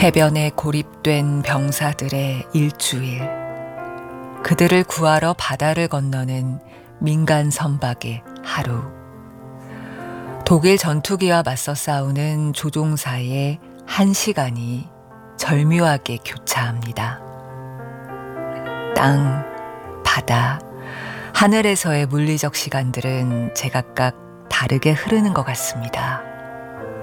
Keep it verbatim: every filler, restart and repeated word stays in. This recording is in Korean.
해변에 고립된 병사들의 일주일, 그들을 구하러 바다를 건너는 민간 선박의 하루, 독일 전투기와 맞서 싸우는 조종사의 한 시간이 절묘하게 교차합니다. 땅, 바다, 하늘에서의 물리적 시간들은 제각각 다르게 흐르는 것 같습니다.